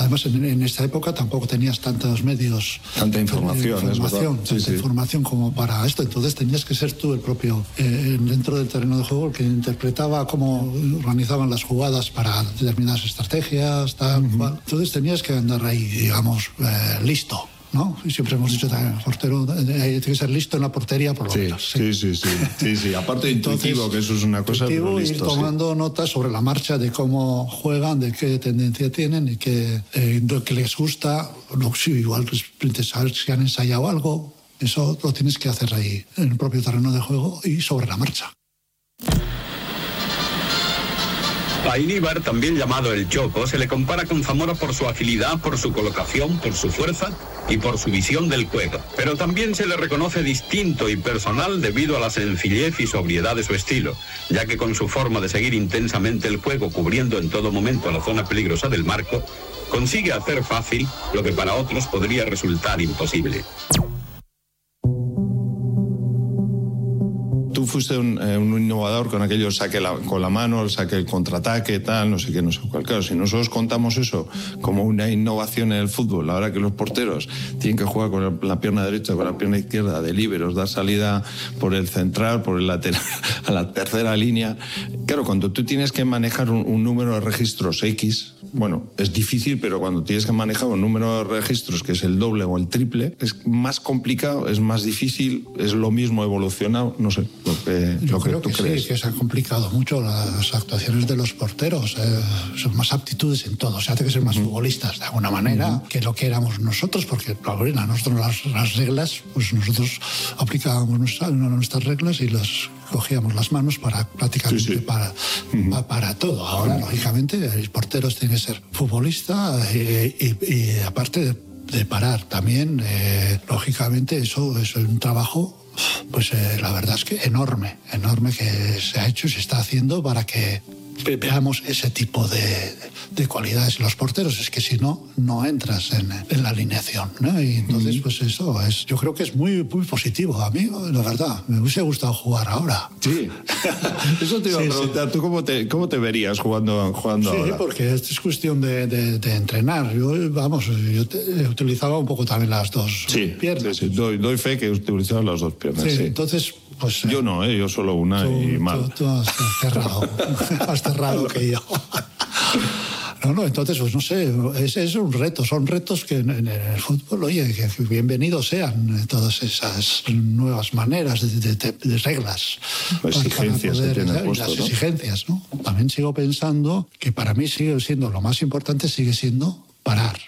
Además, en esta época tampoco tenías tantos medios. Tanta información, es verdad. Tanta información como para esto. Entonces tenías que ser tú el propio, dentro del terreno de juego, el que interpretaba cómo organizaban las jugadas para determinadas estrategias, tal cual. Entonces tenías que andar ahí, digamos, listo, ¿no? Y siempre hemos dicho también, el portero tiene que ser listo en la portería por lo menos. Sí. Aparte de intuitivo, que eso es una cosa, pero listo. Ir tomando notas sobre la marcha de cómo juegan, de qué tendencia tienen y qué lo que les gusta. Igual saber si han ensayado algo. Eso lo tienes que hacer ahí, en el propio terreno de juego y sobre la marcha. A Iríbar, también llamado el Choco, se le compara con Zamora por su agilidad, por su colocación, por su fuerza y por su visión del juego. Pero también se le reconoce distinto y personal debido a la sencillez y sobriedad de su estilo, ya que con su forma de seguir intensamente el juego, cubriendo en todo momento la zona peligrosa del marco, consigue hacer fácil lo que para otros podría resultar imposible. Tú fuiste un innovador con aquello, saque con la mano, saque el contraataque, tal, no sé qué, no sé cuál. Claro, si nosotros contamos eso como una innovación en el fútbol, ahora que los porteros tienen que jugar con la pierna derecha, con la pierna izquierda, de líberos, dar salida por el central, por el lateral, a la tercera línea. Claro, cuando tú tienes que manejar un número de registros X, bueno, es difícil, pero cuando tienes que manejar un número de registros que es el doble o el triple, es más complicado, es más difícil, es lo mismo evolucionado, no sé. Yo creo que sí, que se han complicado mucho las actuaciones de los porteros. Son más aptitudes en todo. Se hace que ser más futbolistas de alguna manera que lo que éramos nosotros, porque a nosotros las reglas, pues nosotros aplicábamos nuestras reglas y las cogíamos las manos para prácticamente para todo. Ahora, lógicamente, el portero tiene que ser futbolista y aparte de parar también, lógicamente, eso es un trabajo. Pues la verdad es que enorme que se ha hecho y se está haciendo para que veamos ese tipo de cualidades en los porteros. Es que si no entras en la alineación, ¿no? Y entonces, pues eso yo creo que es muy, muy positivo. A mí, la verdad, me hubiese gustado jugar ahora. Sí, eso te iba a preguntar. Sí. ¿Tú cómo te verías jugando ahora? Sí, porque es cuestión de entrenar. Yo utilizaba un poco también las dos piernas. Sí. Doy fe que utilizaba las dos piernas. Sí. Entonces, pues... Yo no, yo solo una y mal. Tú has cerrado. Más cerrado que yo. No, entonces, pues no sé, es un reto, son retos que en el fútbol, oye, que bienvenidos sean todas esas nuevas maneras de reglas. Exigencias que tienen puesto, las exigencias, ¿no? También sigo pensando que para mí sigue siendo lo más importante, sigue siendo parar.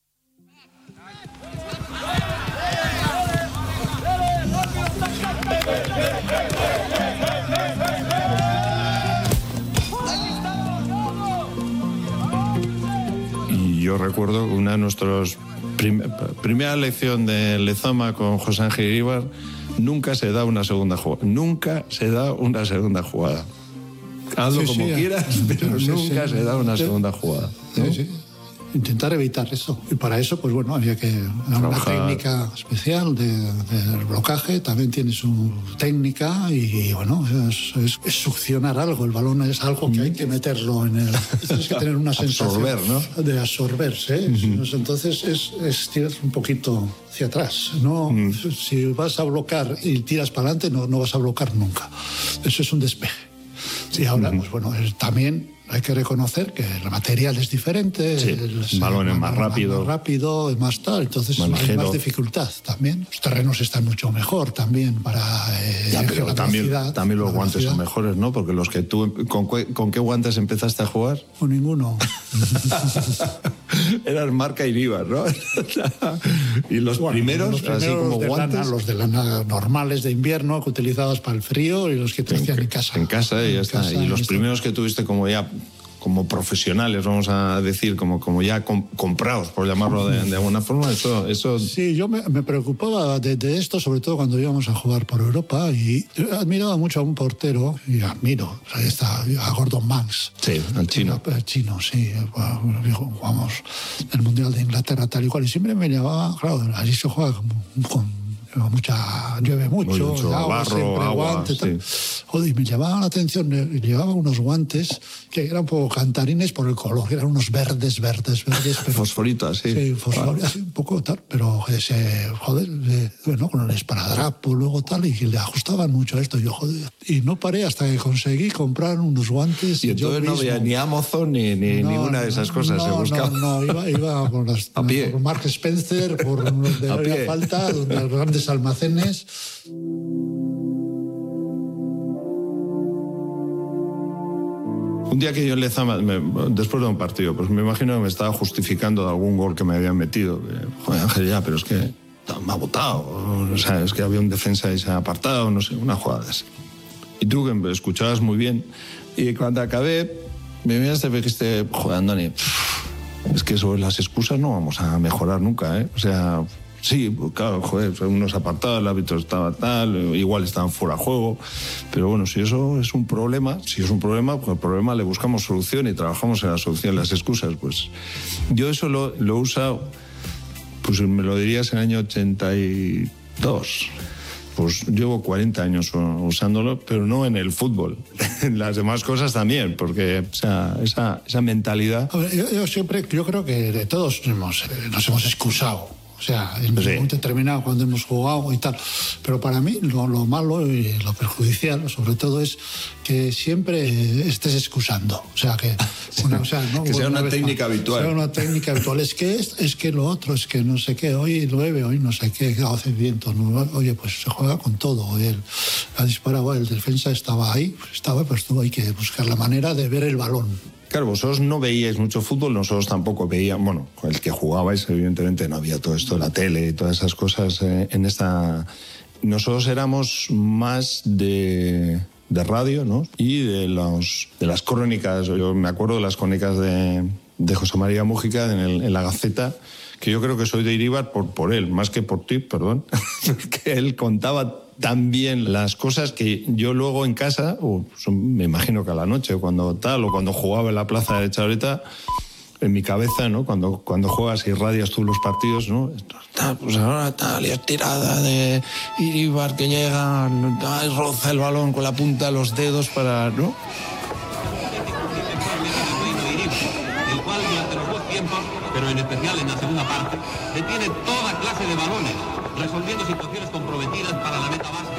Yo recuerdo una de nuestras primera lección de Lezama con José Ángel Iríbar, nunca se da una segunda jugada. Nunca se da una segunda jugada. Hazlo como quieras, pero nunca se da una segunda jugada, ¿no? Sí. Intentar evitar eso. Y para eso, pues bueno, había que una técnica especial de blocaje, también tiene su técnica y bueno, es succionar algo. El balón es algo que hay que meterlo en el... Tienes que tener una sensación de absorberse. Entonces es tirar un poquito hacia atrás. No, si vas a blocar y tiras para adelante, no vas a blocar nunca. Eso es un despeje. Y ahora, pues bueno, también hay que reconocer que el material es diferente, el balón es más rápido, es más tal, entonces hay más dificultad también. Los terrenos están mucho mejor también para pero también los guantes son mejores, ¿no? Porque los que tú, ¿con qué guantes empezaste a jugar? Con ninguno. Eran marca Iríbar, ¿no? Y los primeros así como guantes. Los de lana normales de invierno que utilizabas para el frío y los que te hacían en casa. En casa y ya está. Y los primeros que tuviste como profesionales, vamos a decir, como ya comprados, por llamarlo de alguna forma, eso... Sí, yo me preocupaba de esto, sobre todo cuando íbamos a jugar por Europa, y admiraba mucho a un portero, y admiro, ahí está, a Gordon Banks. Sí, al chino. El chino, sí. Jugamos el Mundial de Inglaterra tal y cual, y siempre me llamaba, claro, allí se juega con llueve mucho, agua, barro, siempre agua, guantes, sí. Joder, y me llamaba la atención, llevaba unos guantes que eran un poco cantarines por el color, eran unos verdes, pero fosforitas, sí. Sí, fosforitas, un poco tal, pero bueno, con el esparadrapo, luego tal, y que le ajustaban mucho a esto. Yo, joder, y no paré hasta que conseguí comprar unos guantes. Y entonces no había ni Amazon ni ninguna de esas cosas, se buscaba. No, iba por Mark Spencer, por donde había falta, donde los grandes almacenes. Un día que yo en Lezama, después de un partido, pues me imagino que me estaba justificando de algún gol que me habían metido. Joder, Ángel, ya, pero es que me ha botado. O sea, es que había un defensa y se ha apartado, no sé, una jugada de esa. Y tú, que me escuchabas muy bien, y cuando acabé, me miraste y me dijiste, joder, Andoni, es que sobre las excusas no vamos a mejorar nunca, ¿eh? O sea, sí, claro, joder, unos apartados, el árbitro estaba tal, igual estaban fuera de juego, pero bueno, si eso es un problema, pues al problema le buscamos solución y trabajamos en la solución. Las excusas, pues yo eso lo he usado, pues me lo dirías en el año 82. Pues llevo 40 años usándolo, pero no en el fútbol, en las demás cosas también, porque o sea, esa mentalidad... A ver, yo creo que de todos nos hemos excusado. O sea, en un momento determinado cuando hemos jugado y tal. Pero para mí lo malo y lo perjudicial, sobre todo, es que siempre estés excusando. O sea, que sea una técnica habitual. Sea una técnica habitual. Es que lo otro, es que no sé qué, hoy llueve, hoy no sé qué, hace viento. ¿No? Oye, pues se juega con todo. Hoy ha disparado, el defensa estaba ahí, pues tuvo hay que buscar la manera de ver el balón. Claro, vosotros no veíais mucho fútbol, nosotros tampoco veíamos, bueno, el que jugabais, evidentemente no había todo esto de la tele y todas esas cosas en esta... Nosotros éramos más de radio, ¿no? Y de las crónicas. Yo me acuerdo de las crónicas de José María Mújica en la Gaceta, que yo creo que soy de Iríbar por él, más que por ti, perdón, porque él contaba también las cosas que yo luego en casa, me imagino que a la noche, cuando jugaba en la plaza de Chabreta, en mi cabeza, ¿no? Cuando juegas y radias tú los partidos, ¿no? Pues ahora tal, y estirada de Iríbar que llega, roza el balón con la punta de los dedos para, ¿no? El cual durante los dos tiempos, pero en especial en la segunda parte, detiene toda clase de balones, resolviendo situaciones comprometidas para la meta vasca.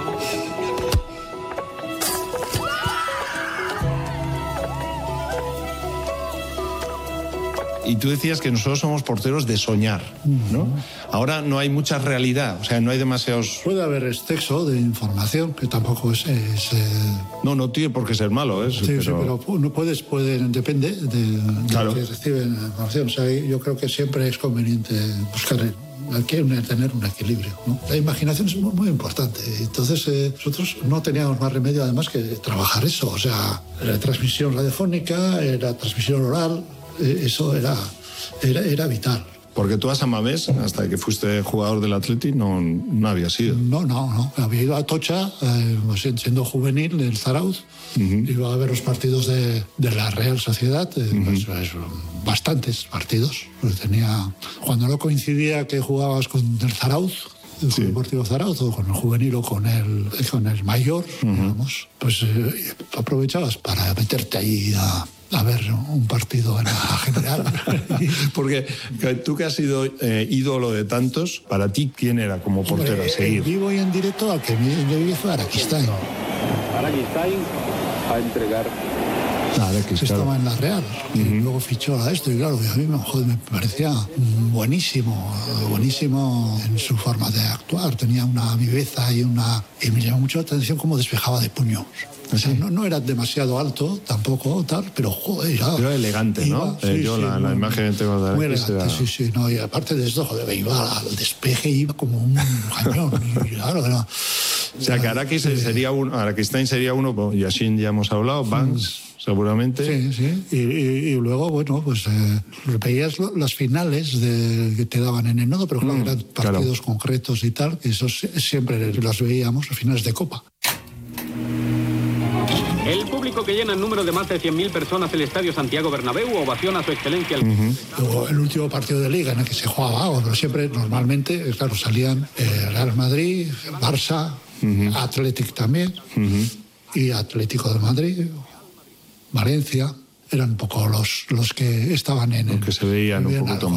Y tú decías que nosotros somos porteros de soñar, ¿no? Ahora no hay mucha realidad, o sea, no hay demasiados... Puede haber exceso de información, que tampoco es No tiene por qué ser malo, ¿eh? Sí, pero no depende de claro. lo que reciben la información. O sea, yo creo que siempre es conveniente buscar tener un equilibrio, ¿no? La imaginación es muy, muy importante. Entonces, nosotros no teníamos más remedio, además, que trabajar eso. O sea, la transmisión radiofónica, la transmisión oral... Eso era vital. Porque tú a San Mamés, hasta que fuiste jugador del Atleti, no habías ido. No. Había ido a Atocha, siendo juvenil, del Zarauz. Iba a ver los partidos de la Real Sociedad, bastantes partidos. Cuando no coincidía que jugabas con el Zarauz, el Deportivo Zarauz, o con el juvenil o con el mayor, digamos, pues aprovechabas para meterte ahí a ver un partido en la general. Porque tú que has sido ídolo de tantos, para ti, ¿quién era como portero a seguir? En vivo y en directo, al que me vi fue Araquistain. Araquistain a entregar. Estaba en la Real, y luego fichó a esto, y claro, a mí me parecía buenísimo en su forma de actuar. Tenía una viveza y me llamó mucho la atención cómo despejaba de puños. O sea, no era demasiado alto, tampoco tal, pero joder, era elegante, ¿no? La imagen que tengo de muy elegante, sí, no, y aparte de esto, joder, iba al despeje, iba como un cañón, y claro, era... O sea, que Araquistain sería uno, Yashin ya hemos hablado, Banks, seguramente. Sí, y luego, bueno, pues veías las finales que te daban en el nodo, pero claro, eran partidos concretos y tal, que esos siempre los veíamos, las finales de Copa. El público que llena en número de más de 100.000 personas el Estadio Santiago Bernabéu ovaciona a su excelencia. Luego, el último partido de Liga en el que se jugaba algo, pero siempre, normalmente, claro, salían Real Madrid, Barça, Athletic también, y Atlético de Madrid, Valencia. Eran un poco los que estaban en que se veían un poquito